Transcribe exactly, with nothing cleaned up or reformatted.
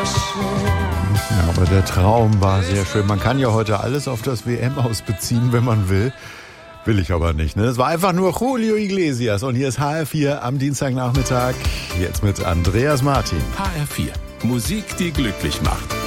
Ja, aber der Traum war sehr schön. Man kann ja heute alles auf das W M ausbeziehen, wenn man will. Will ich aber nicht, ne? Es war einfach nur Julio Iglesias. Und hier ist H R vier am Dienstagnachmittag. Jetzt mit Andreas Martin. H R vier. Musik, die glücklich macht.